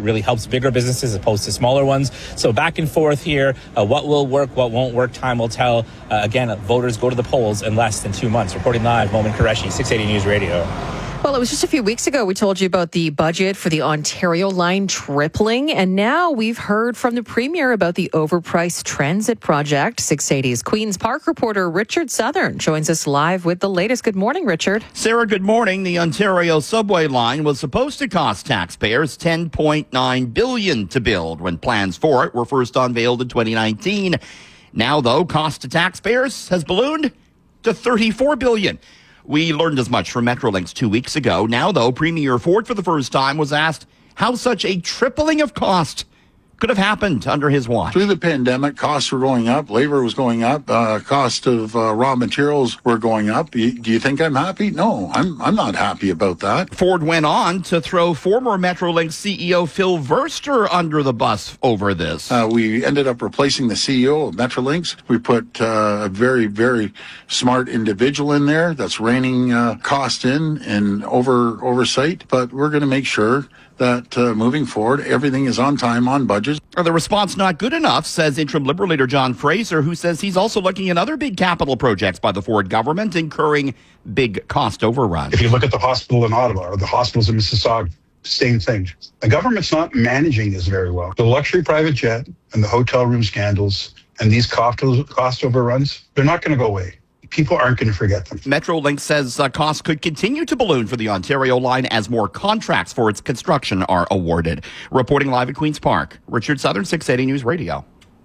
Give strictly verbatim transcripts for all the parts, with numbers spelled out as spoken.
really helps bigger businesses as opposed to smaller ones. So back and forth here. Uh, what will work, what won't work, time will tell. Uh, again, voters go to the polls in less than two months. Reporting live, Momin Qureshi, six eighty News Radio. Well, it was just a few weeks ago we told you about the budget for the Ontario line tripling, and now we've heard from the Premier about the overpriced transit project. six eighty's Queen's Park reporter Richard Southern joins us live with the latest. Good morning, Richard. Sarah, good morning. The Ontario subway line was supposed to cost taxpayers ten point nine billion dollars to build when plans for it were first unveiled in twenty nineteen. Now, though, cost to taxpayers has ballooned to thirty-four billion dollars. We learned as much from Metrolinx two weeks ago. Now, though, Premier Ford for the first time was asked how such a tripling of cost could have happened under his watch. Through the pandemic, costs were going up, labor was going up, uh, cost of uh, raw materials were going up. Do you, do you think I'm happy? No, I'm I'm not happy about that. Ford went on to throw former Metrolinx C E O Phil Verster under the bus over this. Uh, we ended up replacing the C E O of Metrolinx. We put uh, a very, very smart individual in there that's reining uh, cost in and over oversight, but we're going to make sure that uh, moving forward, everything is on time, on budget. The response not good enough, says interim Liberal leader John Fraser, who says he's also looking at other big capital projects by the Ford government, incurring big cost overruns. If you look at the hospital in Ottawa or the hospitals in Mississauga, same thing. The government's not managing this very well. The luxury private jet and the hotel room scandals and these cost, cost overruns, they're not going to go away. People aren't going to forget them. Metrolinx says uh, costs could continue to balloon for the Ontario line as more contracts for its construction are awarded. Reporting live at Queen's Park, Richard Southern, six eighty News Radio.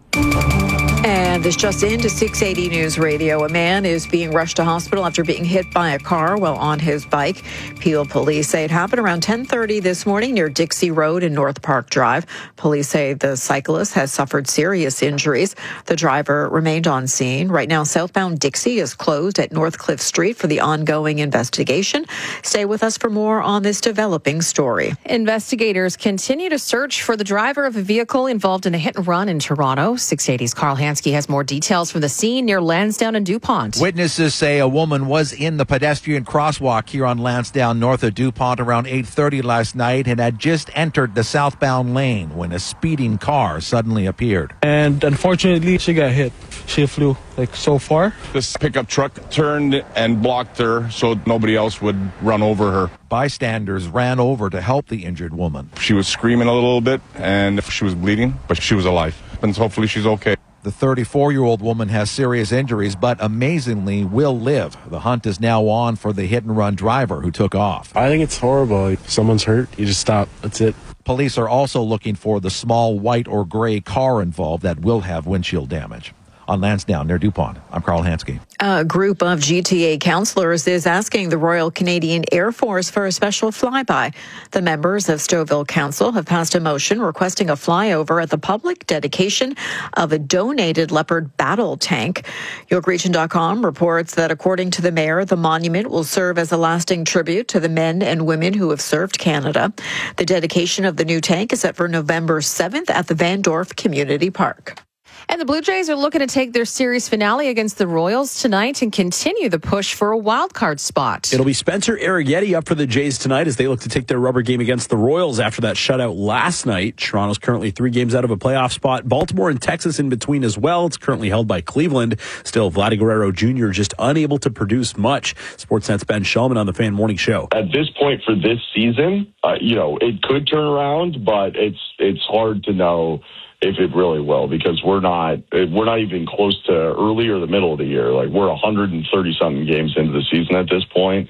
And this just into six eighty News Radio. A man is being rushed to hospital after being hit by a car while on his bike. Peel police say it happened around ten thirty this morning near Dixie Road and North Park Drive. Police say the cyclist has suffered serious injuries. The driver remained on scene. Right now, southbound Dixie is closed at North Cliff Street for the ongoing investigation. Stay with us for more on this developing story. Investigators continue to search for the driver of a vehicle involved in a hit and run in Toronto. six eighty's Carl Hansky has more details from the scene near Lansdowne and DuPont. Witnesses say a woman was in the pedestrian crosswalk here on Lansdowne north of DuPont around eight thirty last night and had just entered the southbound lane when a speeding car suddenly appeared. And unfortunately, she got hit. She flew like so far. This pickup truck turned and blocked her so nobody else would run over her. Bystanders ran over to help the injured woman. She was screaming a little bit and she was bleeding, but she was alive. And hopefully she's okay. The thirty-four-year-old woman has serious injuries, but amazingly will live. The hunt is now on for the hit-and-run driver who took off. I think it's horrible. If someone's hurt, you just stop. That's it. Police are also looking for the small white or gray car involved that will have windshield damage. On Lansdowne near DuPont, I'm Carl Hansky. A group of G T A councillors is asking the Royal Canadian Air Force for a special flyby. The members of Stouffville Council have passed a motion requesting a flyover at the public dedication of a donated Leopard battle tank. York Region dot com reports that according to the mayor, the monument will serve as a lasting tribute to the men and women who have served Canada. The dedication of the new tank is set for November seventh at the Van Dorf Community Park. And the Blue Jays are looking to take their series finale against the Royals tonight and continue the push for a wild card spot. It'll be Spencer Arrighetti up for the Jays tonight as they look to take their rubber game against the Royals after that shutout last night. Toronto's currently three games out of a playoff spot. Baltimore and Texas in between as well. It's currently held by Cleveland. Still, Vladdy Guerrero Junior just unable to produce much. Sportsnet's Ben Shulman on the Fan Morning Show. At this point for this season, uh, you know, it could turn around, but it's it's hard to know if it really will, because we're not we're not even close to early or the middle of the year. Like, we're one hundred thirty something games into the season at this point,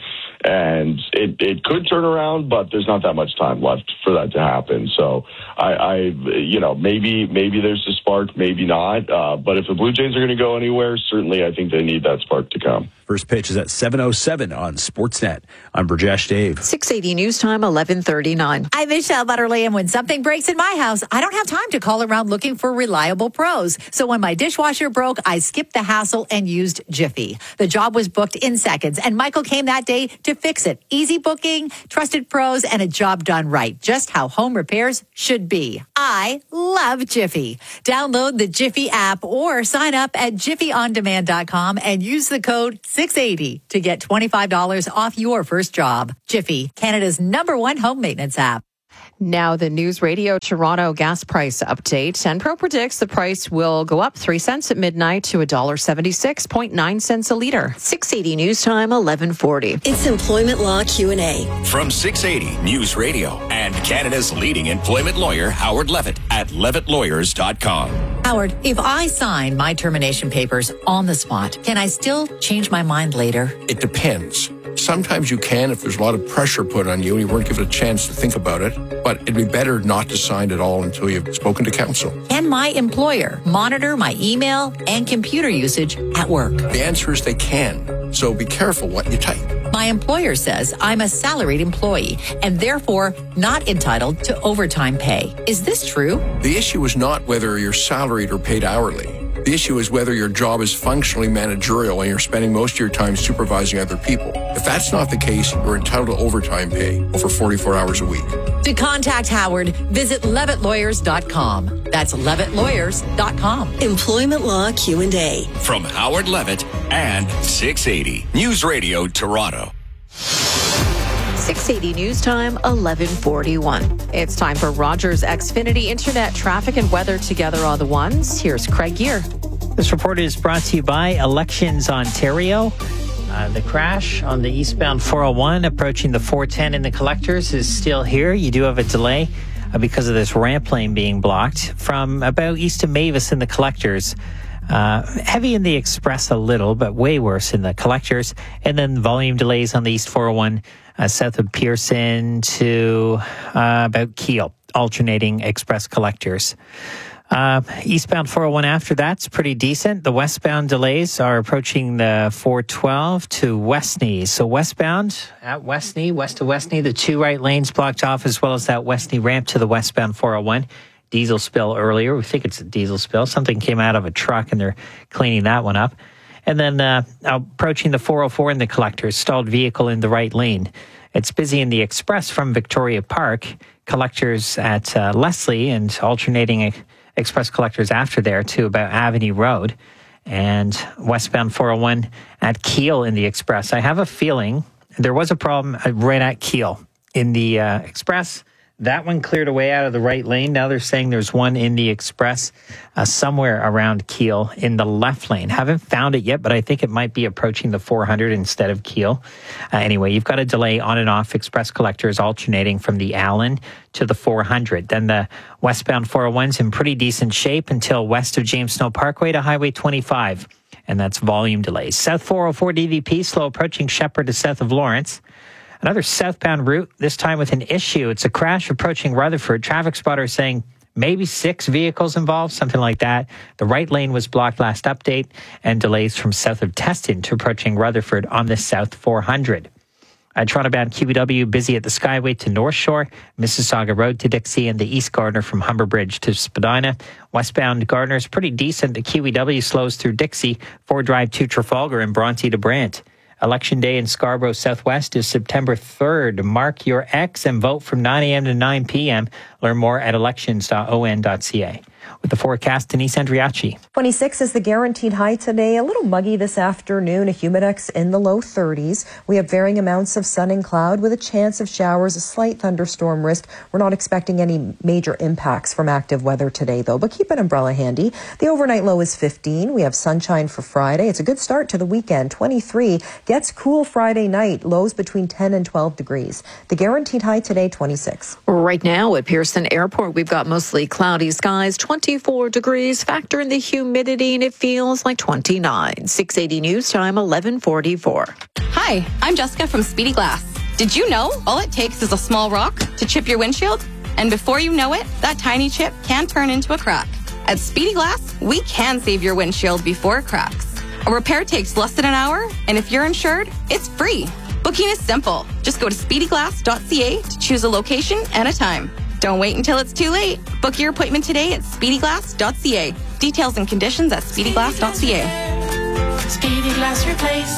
and it, it could turn around, but there's not that much time left for that to happen. So I, I you know, maybe maybe there's a spark, maybe not. Uh, but if the Blue Jays are going to go anywhere, certainly I think they need that spark to come. First pitch is at seven oh seven on Sportsnet. I'm Brajesh Dave. six eighty News Time, eleven thirty-nine. I'm Michelle Butterly, and when something breaks in my house, I don't have time to call around looking for reliable pros. So when my dishwasher broke, I skipped the hassle and used Jiffy. The job was booked in seconds, and Michael came that day to fix it. Easy booking, trusted pros, and a job done right. Just how home repairs should be. I love Jiffy. Download the Jiffy app or sign up at jiffy on demand dot com and use the code six eighty to get twenty-five dollars off your first job. Jiffy, Canada's number one home maintenance app. Now the News Radio Toronto gas price update. Enpro predicts the price will go up three cents at midnight to one dollar seventy-six point nine cents a litre. six eighty News Time, eleven forty. It's Employment Law Q and A. From six eighty News Radio and Canada's leading employment lawyer, Howard Levitt, at levitt lawyers dot com. Howard, if I sign my termination papers on the spot, can I still change my mind later? It depends. Sometimes you can if there's a lot of pressure put on you and you weren't given a chance to think about it, but it'd be better not to sign at all until you've spoken to counsel. Can my employer monitor my email and computer usage at work? The answer is they can, so be careful what you type. My employer says I'm a salaried employee and therefore not entitled to overtime pay. Is this true? The issue is not whether you're salaried or paid hourly. The issue is whether your job is functionally managerial and you're spending most of your time supervising other people. If that's not the case, you're entitled to overtime pay over forty-four hours a week. To contact Howard, visit levitt lawyers dot com. That's levitt lawyers dot com. Employment Law Q and A. From Howard Levitt and six eighty News Radio Toronto. six eighty News Time, eleven forty-one. It's time for Rogers Xfinity Internet traffic and weather together on the ones. Here's Craig Gear. This report is brought to you by Elections Ontario. Uh, the crash on the eastbound four oh one approaching the four ten in the collectors is still here. You do have a delay uh, because of this ramp lane being blocked from about east of Mavis in the collectors. Uh, heavy in the express a little, but way worse in the collectors. And then volume delays on the east four oh one uh, south of Pearson to uh, about Keele, alternating express collectors. Uh, eastbound four oh one after that's pretty decent. The westbound delays are approaching the four twelve to Westney. So westbound at Westney, west of Westney, the two right lanes blocked off, as well as that Westney ramp to the westbound four oh one. Diesel spill earlier. We think it's a diesel spill. Something came out of a truck and they're cleaning that one up. And then uh, approaching the four oh four in the collectors, stalled vehicle in the right lane. It's busy in the express from Victoria Park, collectors at uh, Leslie and alternating express collectors after there to about Avenue Road, and westbound four oh one at Keele in the express. I have a feeling there was a problem right at Keele in the uh, express. That one cleared away out of the right lane. Now they're saying there's one in the express uh, somewhere around Keele in the left lane. Haven't found it yet, but I think it might be approaching the four hundred instead of Keele. Uh, anyway, you've got a delay on and off express collectors alternating from the Allen to the four hundred. Then the westbound four oh one's in pretty decent shape until west of James Snow Parkway to Highway twenty-five. And that's volume delays. South four oh four D V P, slow approaching Shepherd to south of Lawrence. Another southbound route, this time with an issue. It's a crash approaching Rutherford. Traffic spotters saying maybe six vehicles involved, something like that. The right lane was blocked last update, and delays from south of Teston to approaching Rutherford on the South four hundred. Uh, Toronto-bound Q E W busy at the Skyway to North Shore, Mississauga Road to Dixie, and the East Gardiner from Humber Bridge to Spadina. Westbound Gardiner is pretty decent. The Q E W slows through Dixie, Ford Drive to Trafalgar, and Bronte to Brant. Election Day in Scarborough Southwest is September third. Mark your X and vote from nine a.m. to nine p.m. Learn more at elections dot o n dot c a. With the forecast, Denise Andriachi. twenty-six is the guaranteed high today. A little muggy this afternoon. A humidex in the low thirties. We have varying amounts of sun and cloud with a chance of showers, a slight thunderstorm risk. We're not expecting any major impacts from active weather today, though, but keep an umbrella handy. The overnight low is fifteen. We have sunshine for Friday. It's a good start to the weekend. twenty-three gets cool Friday night. Lows between ten and twelve degrees. The guaranteed high today, twenty-six. Right now at Pearson Airport, we've got mostly cloudy skies, twenty-four degrees. Factor in the humidity and it feels like twenty-nine. six eighty News Time, eleven forty-four. Hi, I'm Jessica from Speedy Glass. Did you know all it takes is a small rock to chip your windshield? And before you know it, that tiny chip can turn into a crack. At Speedy Glass, we can save your windshield before it cracks. A repair takes less than an hour, and if you're insured, it's free. Booking is simple. Just go to speedy glass dot c a to choose a location and a time. Don't wait until it's too late. Book your appointment today at speedy glass dot c a. Details and conditions at speedy glass dot c a. Speedy Glass Replace.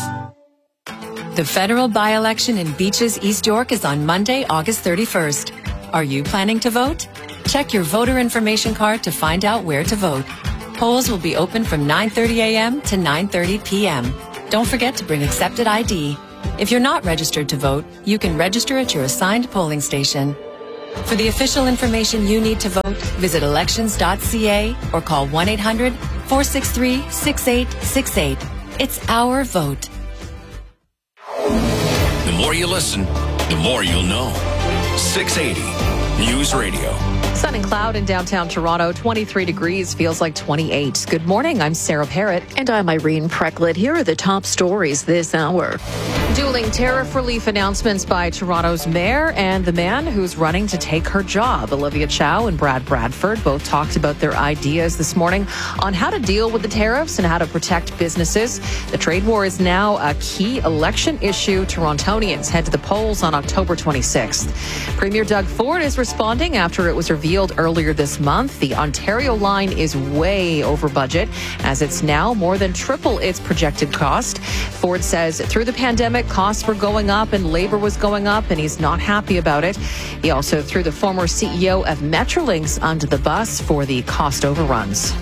The federal by-election in Beaches, East York is on Monday, August thirty-first. Are you planning to vote? Check your voter information card to find out where to vote. Polls will be open from nine thirty a.m. to nine thirty p.m. Don't forget to bring accepted I D. If you're not registered to vote, you can register at your assigned polling station. For the official information you need to vote, visit elections dot c a or call one eight hundred four six three six eight six eight. It's our vote. The more you listen, the more you'll know. six eighty News Radio. Sun and cloud in downtown Toronto, twenty-three degrees, feels like twenty-eight. Good morning, I'm Sarah Parrott. And I'm Irene Precklett. Here are the top stories this hour. Dueling tariff relief announcements by Toronto's mayor and the man who's running to take her job. Olivia Chow and Brad Bradford both talked about their ideas this morning on how to deal with the tariffs and how to protect businesses. The trade war is now a key election issue. Torontonians head to the polls on October twenty-sixth. Premier Doug Ford is responding after it was revealed earlier this month. The Ontario line is way over budget, as it's now more than triple its projected cost. Ford says through the pandemic, costs were going up and labor was going up, and he's not happy about it. He also threw the former C E O of Metrolinx under the bus for the cost overruns.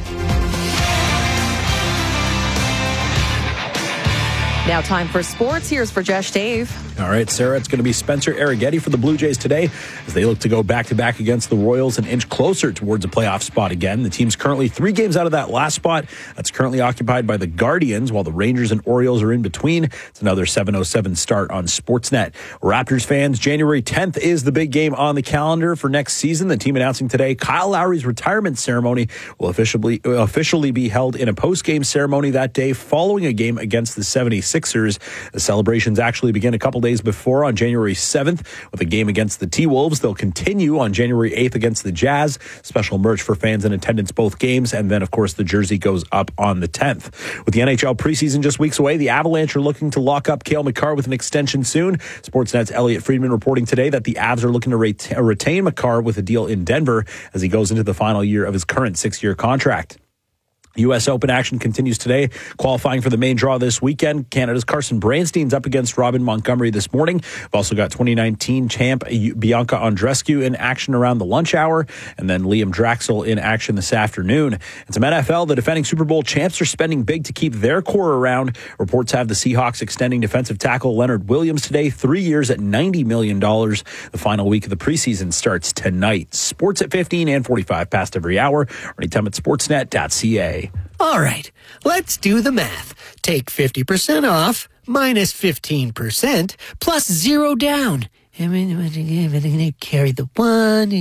Now time for sports. Here's Rajesh Dave. All right, Sarah, it's going to be Spencer Arrighetti for the Blue Jays today as they look to go back-to-back against the Royals and inch closer towards a playoff spot again. The team's currently three games out of that last spot. That's currently occupied by the Guardians, while the Rangers and Orioles are in between. It's another seven oh seven start on Sportsnet. Raptors fans, January tenth is the big game on the calendar for next season. The team announcing today Kyle Lowry's retirement ceremony will officially, officially be held in a post-game ceremony that day following a game against the seventy-sixers. The celebrations actually begin a couple days before on January seventh with a game against the T-Wolves. They'll continue on January eighth against the Jazz. Special merch for fans in attendance both games. And then, of course, the jersey goes up on the tenth. With the N H L preseason just weeks away, the Avalanche are looking to lock up Cale Makar with an extension soon. Sportsnet's Elliot Friedman reporting today that the Avs are looking to ret- retain Makar with a deal in Denver as he goes into the final year of his current six-year contract. U S Open action continues today. Qualifying for the main draw this weekend, Canada's Carson Branstein's up against Robin Montgomery this morning. We've also got twenty nineteen champ Bianca Andreescu in action around the lunch hour, and then Liam Draxel in action this afternoon. And some N F L, the defending Super Bowl champs are spending big to keep their core around. Reports have the Seahawks extending defensive tackle Leonard Williams today, three years at ninety million dollars. The final week of the preseason starts tonight. Sports at fifteen and forty-five past every hour. Anytime at sportsnet dot c a. All right, let's do the math. Take fifty percent off, minus fifteen percent, plus zero down. And we're going to carry the one.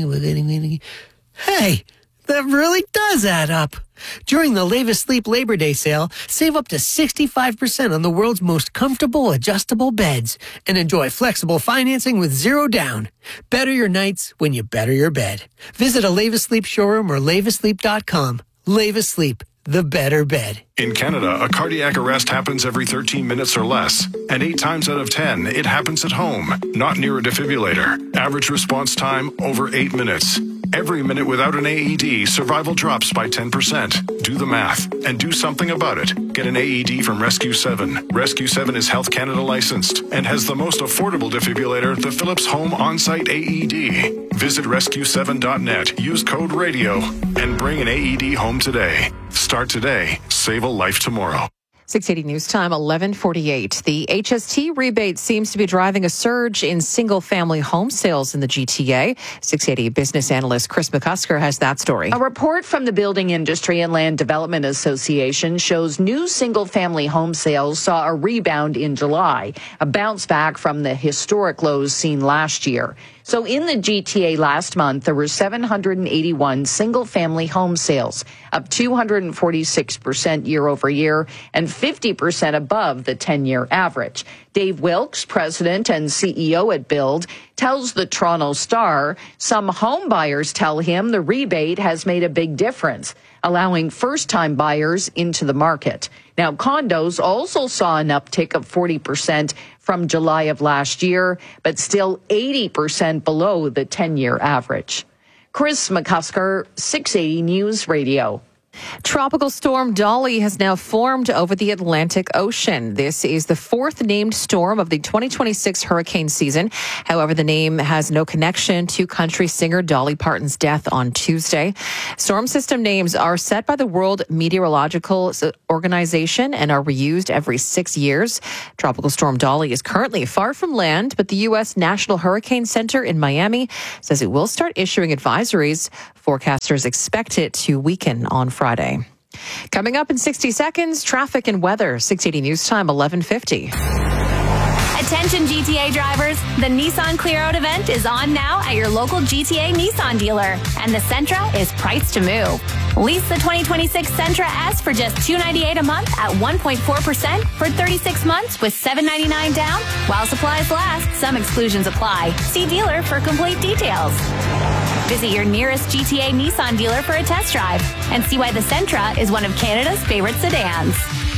Hey, that really does add up. During the Leva Sleep Labor Day sale, save up to sixty-five percent on the world's most comfortable adjustable beds and enjoy flexible financing with zero down. Better your nights when you better your bed. Visit a Leva Sleep showroom or leva sleep dot com. Leva Sleep, the better bed. In Canada, a cardiac arrest happens every thirteen minutes or less, and eight times out of ten, it happens at home, not near a defibrillator. Average response time, over eight minutes. Every minute without an A E D, survival drops by ten percent. Do the math and do something about it. Get an A E D from Rescue seven. Rescue seven is Health Canada licensed and has the most affordable defibrillator, the Philips Home On-Site A E D. Visit rescue seven dot net, use code RADIO, and bring an A E D home today. Start today. Save a life tomorrow. six eighty News Time, eleven forty-eight. The H S T rebate seems to be driving a surge in single-family home sales in the G T A. six eighty business analyst Chris McCusker has that story. A report from the Building Industry and Land Development Association shows new single-family home sales saw a rebound in July, a bounce back from the historic lows seen last year. So in the G T A last month, there were seven hundred eighty-one single-family home sales, up two hundred forty-six percent year over year and fifty percent above the ten-year average. Dave Wilkes, president and C E O at Build, tells the Toronto Star some home buyers tell him the rebate has made a big difference, allowing first-time buyers into the market. Now, condos also saw an uptick of forty percent from July of last year, but still eighty percent below the ten-year average. Chris McCusker, six eighty News Radio. Tropical storm Dolly has now formed over the Atlantic Ocean. This is the fourth named storm of the twenty twenty-six hurricane season. However, the name has no connection to country singer Dolly Parton's death on Tuesday. Storm system names are set by the World Meteorological Organization and are reused every six years. Tropical storm Dolly is currently far from land, but the U S National Hurricane Center in Miami says it will start issuing advisories. Forecasters expect it to weaken on Friday. Coming up in sixty seconds, traffic and weather. six eighty News Time, eleven fifty. Attention G T A drivers, the Nissan Clear Out event is on now at your local G T A Nissan dealer, and the Sentra is priced to move. Lease the twenty twenty-six Sentra S for just two hundred ninety-eight dollars a month at one point four percent for thirty-six months with seven hundred ninety-nine dollars down. While supplies last, some exclusions apply. See dealer for complete details. Visit your nearest G T A Nissan dealer for a test drive and see why the Sentra is one of Canada's favorite sedans.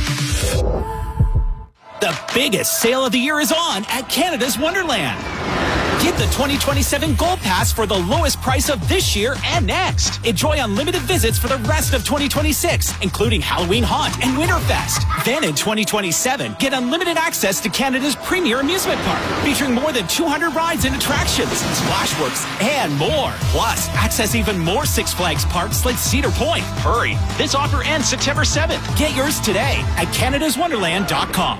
The biggest sale of the year is on at Canada's Wonderland. Get the twenty twenty-seven Gold Pass for the lowest price of this year and next. Enjoy unlimited visits for the rest of twenty twenty-six, including Halloween Haunt and Winterfest. Then in twenty twenty-seven, get unlimited access to Canada's premier amusement park, featuring more than two hundred rides and attractions, Splashworks, and more. Plus, access even more Six Flags parks like Cedar Point. Hurry, this offer ends September seventh. Get yours today at canada's wonderland dot com.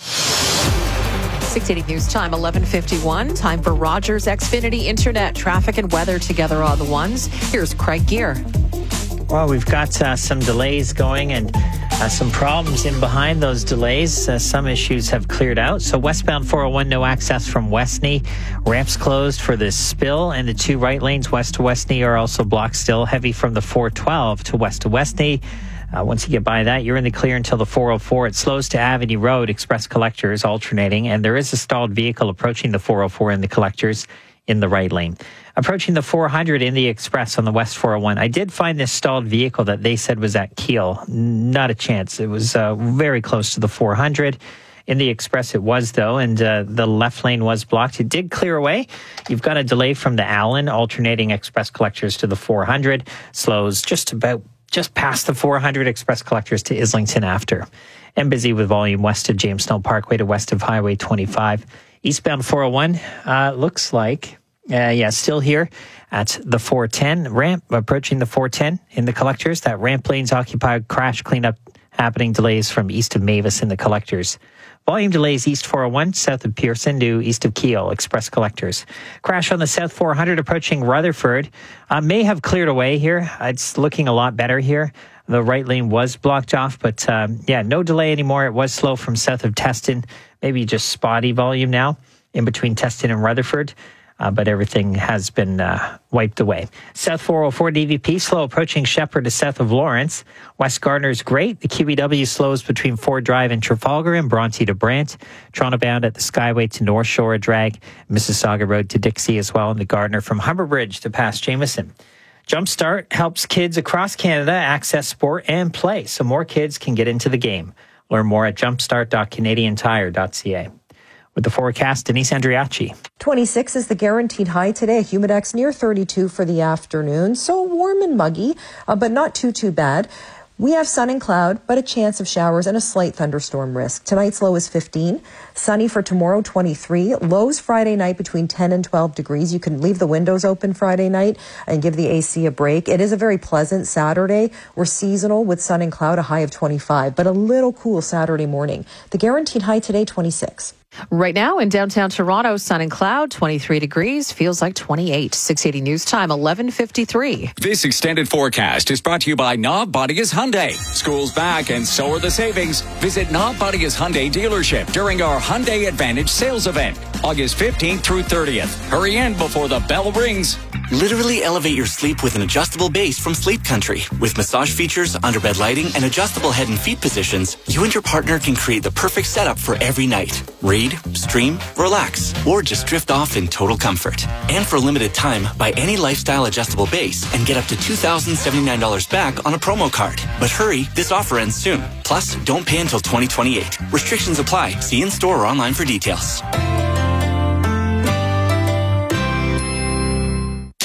six eighty News Time, eleven fifty-one. Time for Rogers Xfinity Internet traffic and weather together on the ones. Here's Craig Gear. Well, we've got uh, some delays going and uh, some problems in behind those delays. Uh, some issues have cleared out. So westbound four oh one, no access from Westney. Ramps closed for the spill, and the two right lanes west to Westney are also blocked still. Heavy from the four twelve to west to Westney. Uh, once you get by that, you're in the clear until the four oh four. It slows to Avenue Road. Express collectors alternating, and there is a stalled vehicle approaching the four oh four in the collectors in the right lane. Approaching the four hundred in the express on the west four oh one. I did find this stalled vehicle that they said was at Kiel. Not a chance. It was uh, very close to the four hundred. In the express it was, though, and uh, the left lane was blocked. It did clear away. You've got a delay from the Allen, alternating express collectors to the four hundred. Slows just about just past the four hundred, express collectors to Islington after. And busy with volume west of Jamestown Parkway to west of Highway twenty-five. Eastbound four oh one, uh, looks like, uh, yeah, still here at the four ten ramp, approaching the four ten in the collectors. That ramp lane's occupied, crash cleanup happening, delays from east of Mavis in the collectors. Volume delays east four oh one, south of Pearson to east of Kiel, express collectors. Crash on the south four hundred approaching Rutherford. Uh, may have cleared away here. It's looking a lot better here. The right lane was blocked off, but um, yeah, no delay anymore. It was slow from south of Teston. Maybe just spotty volume now in between Teston and Rutherford. Uh, but everything has been uh, wiped away. South four oh four D V P slow approaching Shepherd to south of Lawrence. West Gardner's great. The Q E W slows between Ford Drive and Trafalgar and Bronte to Brant. Toronto bound at the Skyway to North Shore, a drag. Mississauga Road to Dixie as well, and the Gardner from Humber Bridge to past Jameson. Jumpstart helps kids across Canada access sport and play so more kids can get into the game. Learn more at jumpstart dot canadian tire dot c a. With the forecast, Denise Andriacci. twenty-six is the guaranteed high today. Humidex near thirty-two for the afternoon. So warm and muggy, uh, but not too, too bad. We have sun and cloud, but a chance of showers and a slight thunderstorm risk. Tonight's low is fifteen. Sunny for tomorrow, twenty-three. Lows Friday night between ten and twelve degrees. You can leave the windows open Friday night and give the A C a break. It is a very pleasant Saturday. We're seasonal with sun and cloud, a high of twenty-five, but a little cool Saturday morning. The guaranteed high today, twenty-six. Right now in downtown Toronto, sun and cloud, twenty-three degrees, feels like twenty-eight. six eighty News Time, eleven fifty-three. This extended forecast is brought to you by Knob Bodias Hyundai. School's back and so are the savings. Visit Knob Bodias Hyundai dealership during our Hyundai Advantage sales event, August fifteenth through thirtieth. Hurry in before the bell rings. Literally elevate your sleep with an adjustable base from Sleep Country. With massage features, underbed lighting, and adjustable head and feet positions, you and your partner can create the perfect setup for every night. Read, stream, relax, or just drift off in total comfort. And for a limited time, buy any lifestyle adjustable base and get up to two thousand seventy-nine dollars back on a promo card. But hurry, this offer ends soon. Plus, don't pay until twenty twenty-eight. Restrictions apply. See in store or online for details.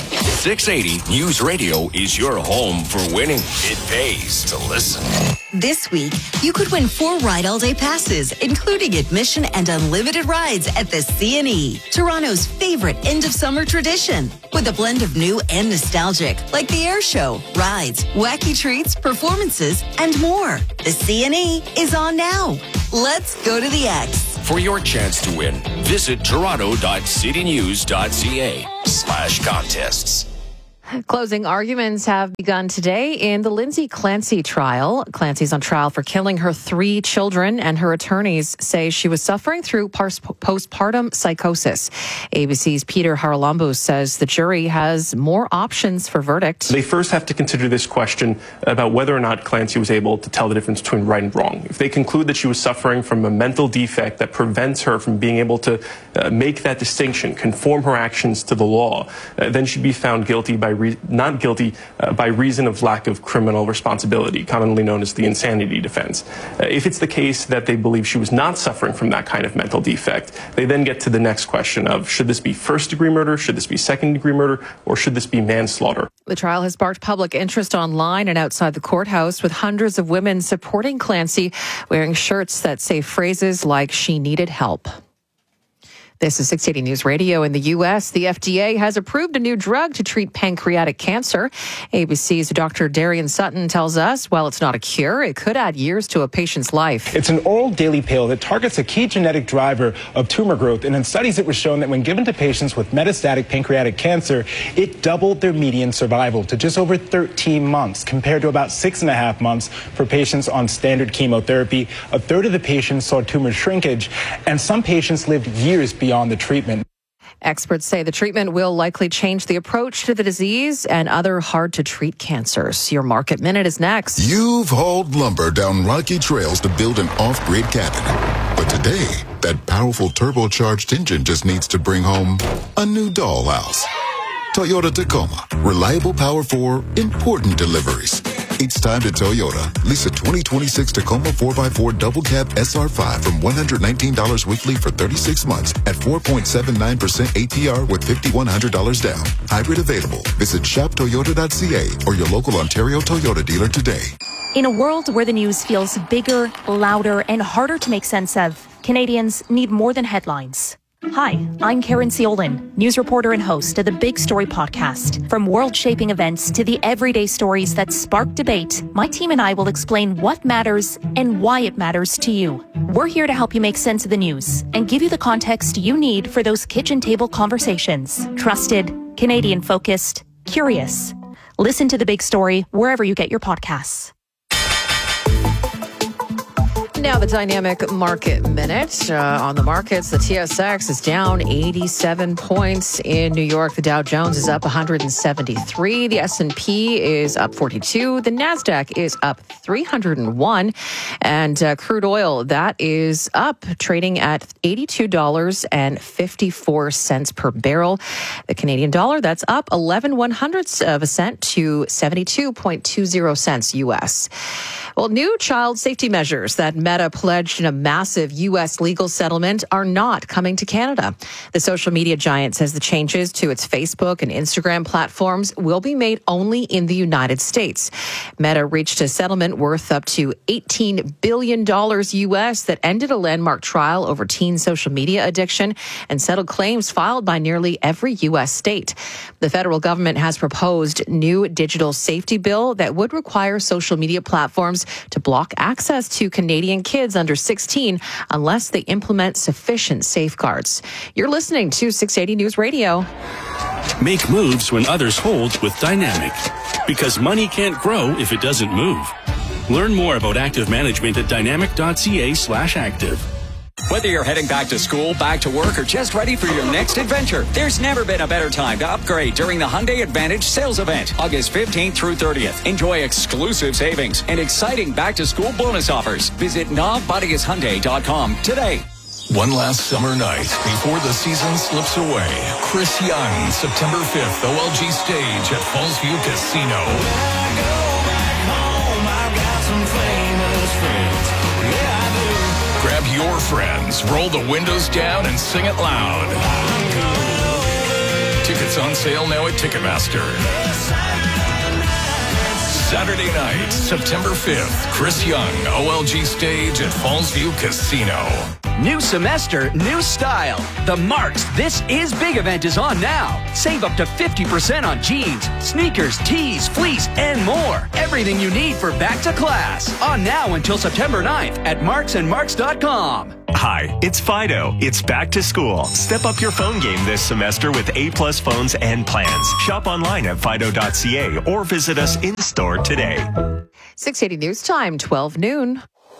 six eighty News Radio is your home for winning. It pays to listen. This week, you could win four Ride All Day passes, including admission and unlimited rides at the C and E, Toronto's favorite end-of-summer tradition. With a blend of new and nostalgic, like the air show, rides, wacky treats, performances, and more. The C and E is on now. Let's go to the X. For your chance to win, visit toronto.citynews.ca slash contests. Closing arguments have begun today in the Lindsay Clancy trial. Clancy's on trial for killing her three children, and her attorneys say she was suffering through postpartum psychosis. A B C's Peter Haralambous says the jury has more options for verdict. They first have to consider this question about whether or not Clancy was able to tell the difference between right and wrong. If they conclude that she was suffering from a mental defect that prevents her from being able to uh, make that distinction, conform her actions to the law, uh, then she'd be found guilty by Re- not guilty uh, by reason of lack of criminal responsibility, commonly known as the insanity defense. Uh, if it's the case that they believe she was not suffering from that kind of mental defect, they then get to the next question of, should this be first-degree murder, should this be second-degree murder, or should this be manslaughter? The trial has sparked public interest online and outside the courthouse, with hundreds of women supporting Clancy, wearing shirts that say phrases like, "She needed help." This is six eighty News Radio. In the U S, the F D A has approved a new drug to treat pancreatic cancer. A B C's Doctor Darian Sutton tells us, while it's not a cure, it could add years to a patient's life. It's an oral daily pill that targets a key genetic driver of tumor growth. And in studies, it was shown that when given to patients with metastatic pancreatic cancer, it doubled their median survival to just over thirteen months, compared to about six and a half months for patients on standard chemotherapy. A third of the patients saw tumor shrinkage, and some patients lived years beyond the treatment. Experts say the treatment will likely change the approach to the disease and other hard-to-treat cancers. Your Market Minute is next. You've hauled lumber down rocky trails to build an off-grid cabin. But today, that powerful turbocharged engine just needs to bring home a new dollhouse. Toyota Tacoma. Reliable power for important deliveries. It's time to Toyota. Lease a twenty twenty-six Tacoma four by four double cab S R five from one hundred nineteen dollars weekly for thirty-six months at four point seven nine percent A P R with five thousand one hundred dollars down. Hybrid available. Visit shop toyota dot c a or your local Ontario Toyota dealer today. In a world where the news feels bigger, louder, and harder to make sense of, Canadians need more than headlines. Hi, I'm Karen Ciolin, news reporter and host of the Big Story podcast. From world-shaping events to the everyday stories that spark debate, my team and I will explain what matters and why it matters to you. We're here to help you make sense of the news and give you the context you need for those kitchen table conversations. Trusted, Canadian-focused, curious. Listen to The Big Story wherever you get your podcasts. Now the Dynamic Market Minute. Uh, on the markets, the T S X is down eighty-seven points. In New York, the Dow Jones is up one hundred seventy-three. The S and P is up forty-two. The NASDAQ is up three hundred one. And uh, crude oil, that is up, trading at eighty-two dollars and fifty-four cents per barrel. The Canadian dollar, that's up eleven one hundredths of a cent to seventy-two point two zero cents U S. Well, new child safety measures that Meta pledged in a massive U S legal settlement are not coming to Canada. The social media giant says the changes to its Facebook and Instagram platforms will be made only in the United States. Meta reached a settlement worth up to eighteen billion dollars U S that ended a landmark trial over teen social media addiction and settled claims filed by nearly every U S state. The federal government has proposed new digital safety bill that would require social media platforms to block access to Canadian kids under sixteen unless they implement sufficient safeguards. You're listening to six eighty News Radio. Make moves when others hold with Dynamic. Because money can't grow if it doesn't move. Learn more about active management at dynamic.ca slash active. Whether you're heading back to school, back to work, or just ready for your next adventure, there's never been a better time to upgrade during the Hyundai Advantage sales event, August fifteenth through thirtieth. Enjoy exclusive savings and exciting back-to-school bonus offers. Visit Nav Buddy Is Hyundai dot com today. One last summer night before the season slips away. Chris Young, September fifth, O L G stage at Fallsview Casino. When I go back home, I've got some famous friends. Yeah, I do. Grab your friends, roll the windows down, and sing it loud. Tickets on sale now at Ticketmaster. Saturday night, September fifth, Chris Young, O L G stage at Fallsview Casino. New semester, new style. The Marks This Is Big event is on now. Save up to fifty percent on jeans, sneakers, tees, fleece, and more. Everything you need for back to class. On now until September ninth at marks and marks dot com. Hi, it's Fido. It's back to school. Step up your phone game this semester with A-plus phones and plans. Shop online at fido dot c a or visit us in-store today. six eighty News Time, twelve noon.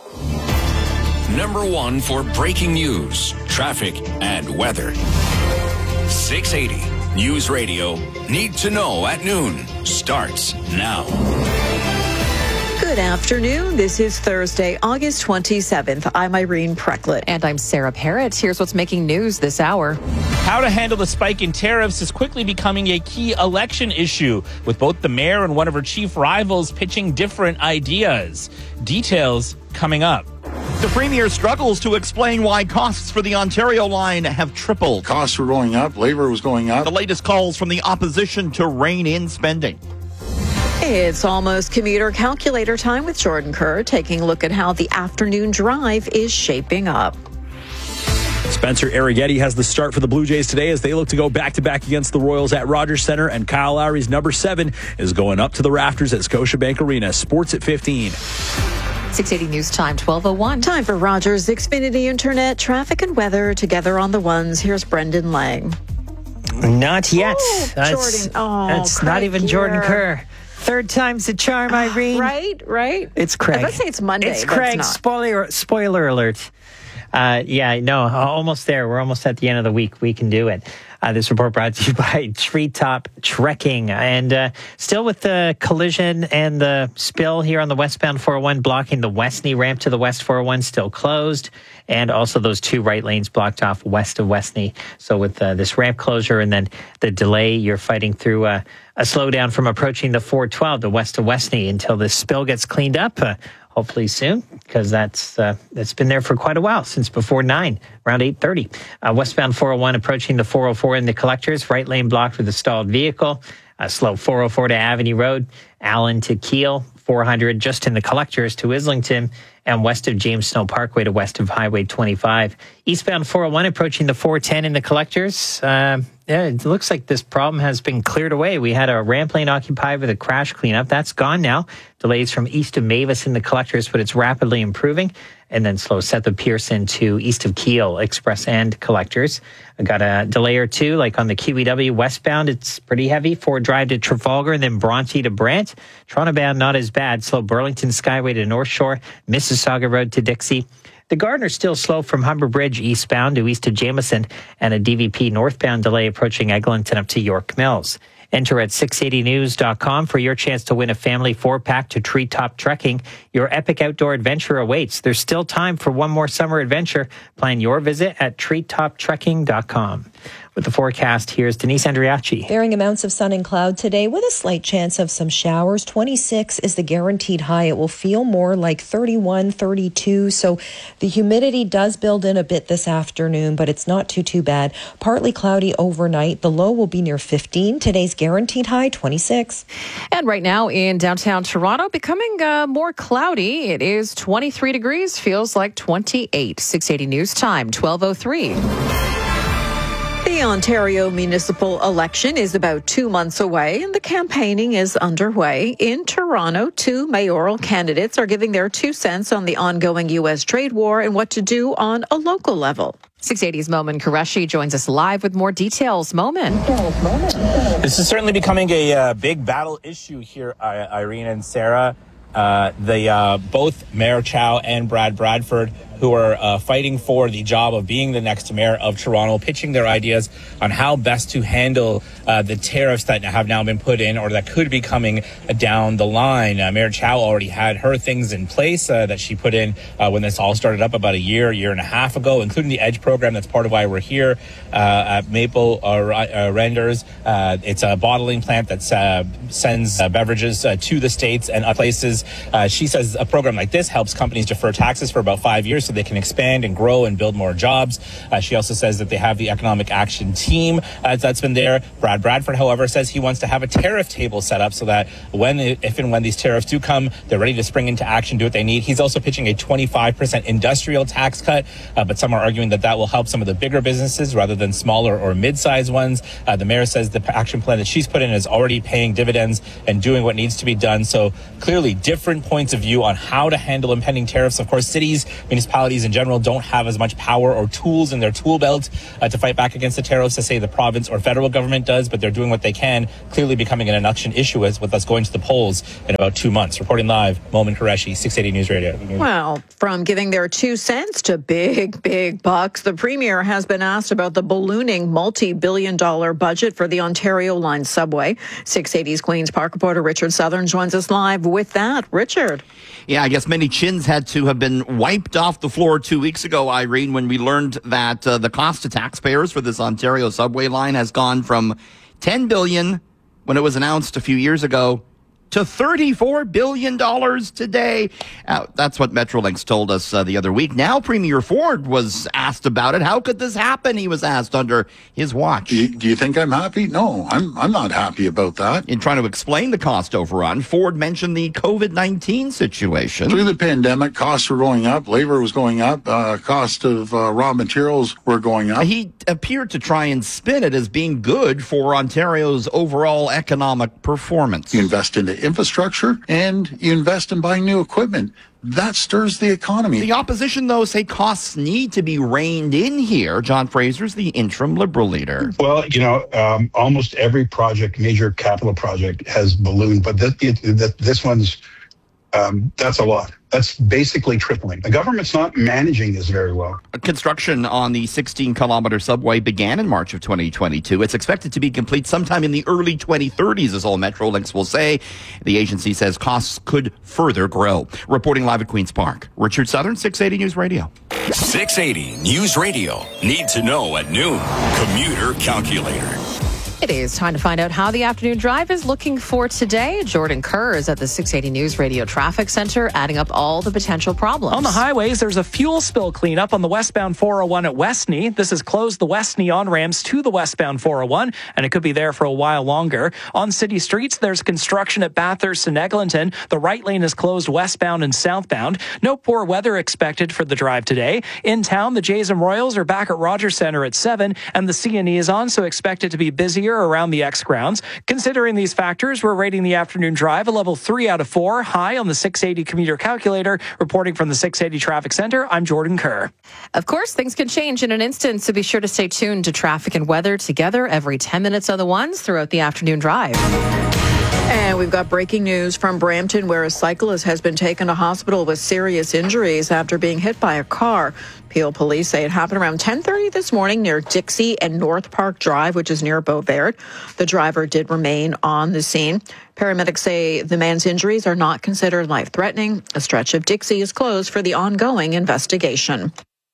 Number one for breaking news, traffic, and weather. six eighty News Radio. Need to know at noon. Starts now. Good afternoon. This is Thursday, August twenty-seventh. I'm Irene Precklett. And I'm Sarah Parrott. Here's what's making news this hour. How to handle the spike in tariffs is quickly becoming a key election issue, with both the mayor and one of her chief rivals pitching different ideas. Details coming up. The Premier struggles to explain why costs for the Ontario line have tripled. Costs were going up, labor was going up. The latest calls from the opposition to rein in spending. It's almost commuter calculator time with Jordan Kerr, taking a look at how the afternoon drive is shaping up. Spencer Arrighetti has the start for the Blue Jays today as they look to go back-to-back against the Royals at Rogers Centre, and Kyle Lowry's number seven is going up to the rafters at Scotiabank Arena. Sports at fifteen. six eighty News Time, twelve oh one. Time for Rogers Xfinity Internet, traffic and weather together on the ones. Here's Brendan Lang. Not yet. Ooh, that's Jordan. Oh, that's Craig not even here. Jordan Kerr. Third time's the charm, Irene. Right, right. It's Craig. Let's say it's Monday. It's but Craig. It's not. Spoiler, spoiler alert. Uh, yeah, no, almost there. We're almost at the end of the week. We can do it. Uh, this report brought to you by Treetop Trekking. And uh, still with the collision and the spill here on the westbound four oh one, blocking the Westney ramp to the west four oh one, still closed. And also those two right lanes blocked off west of Westney. So with uh, this ramp closure and then the delay, you're fighting through uh, a slowdown from approaching the four twelve to west of Westney until this spill gets cleaned up. Uh, Hopefully soon, because that's uh, that's been there for quite a while, since before nine, around eight thirty. Uh, westbound four oh one approaching the four oh four in the collectors, right lane blocked with a stalled vehicle. Uh, slow four oh four to Avenue Road, Allen to Keele, four hundred just in the collectors to Islington, and west of James Snow Parkway to west of Highway twenty-five. Eastbound four oh one approaching the four ten in the collectors. Uh, yeah, it looks like this problem has been cleared away. We had a ramp lane occupied with a crash cleanup. That's gone now. Delays from east of Mavis in the collectors, but it's rapidly improving. And then slow south of Pearson to east of Keele, express and collectors. I got a delay or two, like on the Q E W westbound. It's pretty heavy. Ford Drive to Trafalgar and then Bronte to Brant. Toronto bound, not as bad. Slow Burlington Skyway to North Shore, Mississauga Road to Dixie. The Gardner's still slow from Humber Bridge eastbound to east of Jameson, and a D V P northbound delay approaching Eglinton up to York Mills. Enter at six eighty news dot com for your chance to win a family four-pack to Treetop Trekking. Your epic outdoor adventure awaits. There's still time for one more summer adventure. Plan your visit at treetop trekking dot com. With the forecast, here's Denise Andriachi. Varying amounts of sun and cloud today with a slight chance of some showers. twenty-six is the guaranteed high. It will feel more like thirty-one, thirty-two. So the humidity does build in a bit this afternoon, but it's not too, too bad. Partly cloudy overnight. The low will be near fifteen. Today's guaranteed high, twenty-six. And right now in downtown Toronto, becoming uh, more cloudy. It is twenty-three degrees, feels like twenty-eight. six eighty News Time, twelve oh three. The Ontario municipal election is about two months away, and the campaigning is underway. In Toronto, two mayoral candidates are giving their two cents on the ongoing U S trade war and what to do on a local level. six eighty's Momin Qureshi joins us live with more details. Momin. This is certainly becoming a uh, big battle issue here, uh, Irene and Sarah. Uh, the uh, both Mayor Chow and Brad Bradford, who are uh, fighting for the job of being the next mayor of Toronto, pitching their ideas on how best to handle uh, the tariffs that have now been put in or that could be coming down the line. Uh, Mayor Chow already had her things in place uh, that she put in uh, when this all started up about a year, year and a half ago, including the EDGE program. That's part of why we're here uh, at Maple uh, uh, Renders. Uh, it's a bottling plant that uh, sends uh, beverages uh, to the States and other places. Uh, she says a program like this helps companies defer taxes for about five years. so they can expand and grow and build more jobs. Uh, she also says that they have the economic action team uh, that's been there. Brad Bradford, however, says he wants to have a tariff table set up so that when, if and when these tariffs do come, they're ready to spring into action, do what they need. He's also pitching a twenty-five percent industrial tax cut, uh, but some are arguing that that will help some of the bigger businesses rather than smaller or mid-sized ones. Uh, the mayor says the action plan that she's put in is already paying dividends and doing what needs to be done. So clearly different points of view on how to handle impending tariffs. Of course, cities, municipalities in general don't have as much power or tools in their tool belt uh, to fight back against the tariffs as, say, the province or federal government does, but they're doing what they can, clearly becoming an election issue as with us going to the polls in about two months. Reporting live, Momin Qureshi, six eighty News Radio. Well, from giving their two cents to big, big bucks, the Premier has been asked about the ballooning multi-billion dollar budget for the Ontario Line subway. six eighty's Queen's Park reporter Richard Southern joins us live with that. Richard. Yeah, I guess many chins had to have been wiped off the floor two weeks ago, Irene, when we learned that uh, the cost to taxpayers for this Ontario subway line has gone from ten billion dollars when it was announced a few years ago to thirty-four billion dollars today. Uh, that's what Metrolinx told us uh, the other week. Now Premier Ford was asked about it. How could this happen? He was asked under his watch. Do you, do you think I'm happy? No, I'm I'm not happy about that. In trying to explain the cost overrun, Ford mentioned the COVID nineteen situation. Through the pandemic, costs were going up, labor was going up, uh, cost of uh, raw materials were going up. He appeared to try and spin it as being good for Ontario's overall economic performance. You invest into infrastructure and you invest in buying new equipment. That stirs the economy. The opposition, though, say costs need to be reined in here. John Fraser's the interim Liberal leader. Well, you know, um, almost every project, major capital project, has ballooned, but th- it, th- this one's, um, that's a lot. That's basically tripling. The government's not managing this very well. Construction on the sixteen kilometer subway began in March of twenty twenty-two. It's expected to be complete sometime in the early twenty thirties, as all Metrolinx will say. The agency says costs could further grow. Reporting live at Queen's Park, Richard Southern, six eighty News Radio. six eighty News Radio. Need to know at noon. Commuter Calculator. It is time to find out how the afternoon drive is looking for today. Jordan Kerr is at the six eighty News Radio Traffic Center, adding up all the potential problems. On the highways, there's a fuel spill cleanup on the westbound four oh one at Westney. This has closed the Westney on-ramps to the westbound four oh one, and it could be there for a while longer. On city streets, there's construction at Bathurst and Eglinton. The right lane is closed westbound and southbound. No poor weather expected for the drive today. In town, the Jays and Royals are back at Rogers Centre at seven, and the C and E is on, so expected to be busier around the X grounds. Considering these factors, we're rating the afternoon drive a level three out of four, high on the six eighty commuter calculator. Reporting from the six eighty Traffic Center, I'm Jordan Kerr. Of course, things can change in an instant, so be sure to stay tuned to traffic and weather together every ten minutes on the ones throughout the afternoon drive. And we've got breaking news from Brampton, where a cyclist has been taken to hospital with serious injuries after being hit by a car. Peel police say it happened around ten thirty this morning near Dixie and North Park Drive, which is near Beauvert. The driver did remain on the scene. Paramedics say the man's injuries are not considered life-threatening. A stretch of Dixie is closed for the ongoing investigation.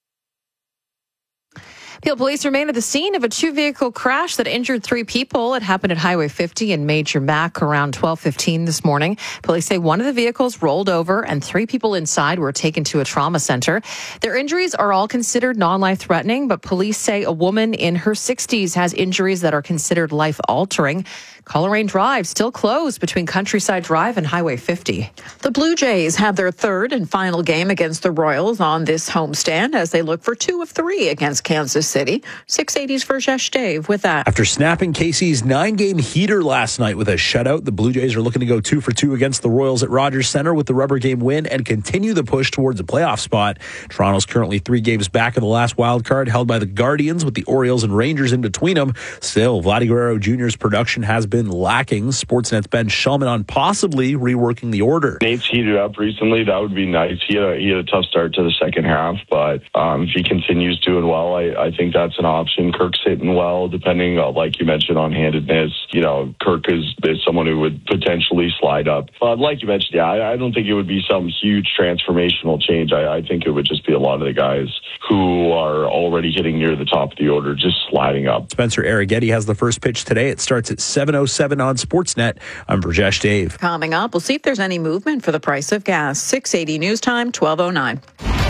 Peel police remain at the scene of a two-vehicle crash that injured three people. It happened at Highway fifty in Major Mac around twelve fifteen this morning. Police say one of the vehicles rolled over and three people inside were taken to a trauma center. Their injuries are all considered non-life-threatening, but police say a woman in her sixties has injuries that are considered life-altering. Coleraine Drive still closed between Countryside Drive and Highway fifty. The Blue Jays have their third and final game against the Royals on this homestand as they look for two of three against Kansas City. six eighty's Verjesh Dave with that. After snapping Casey's nine-game heater last night with a shutout, the Blue Jays are looking to go two for two against the Royals at Rogers Centre with the rubber game win and continue the push towards a playoff spot. Toronto's currently three games back of the last wild card, held by the Guardians with the Orioles and Rangers in between them. Still, Vladdy Guerrero Junior's production has been lacking. Sportsnet's Ben Shulman on possibly reworking the order. Nate's heated up recently. That would be nice. He had a, he had a tough start to the second half, but um, if he continues doing well, I, I think that's an option. Kirk's hitting well, depending on, like you mentioned, on handedness. You know, Kirk is, is someone who would potentially slide up. But like you mentioned, yeah, I, I don't think it would be some huge transformational change. I, I think it would just be a lot of the guys who are already hitting near the top of the order, just sliding up. Spencer Arrighetti has the first pitch today. It starts at seven oh seven on Sportsnet. I'm Verjesh Dave. Coming up, we'll see if there's any movement for the price of gas. six eighty News Time, twelve oh nine.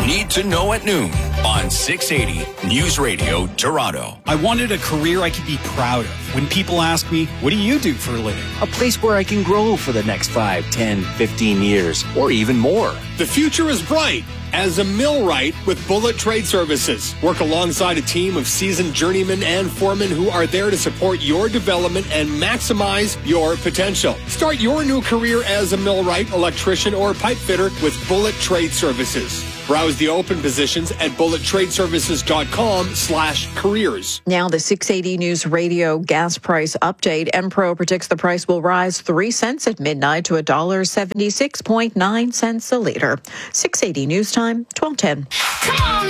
Need to Know at noon on six eighty News Radio Toronto. I wanted a career I could be proud of. When people ask me, what do you do for a living? A place where I can grow for the next five, ten, fifteen years, or even more. The future is bright as a millwright with Bullet Trade Services. Work alongside a team of seasoned journeymen and foremen who are there to support your development and maximize your potential. Start your new career as a millwright, electrician, or pipe fitter with Bullet Trade Services. Browse the open positions at bullet trade services dot com slash careers. Now the six eighty News Radio gas price update. Enpro predicts the price will rise three cents at midnight to one dollar seventy-six point nine cents a liter. six eighty News Time, twelve ten. Come on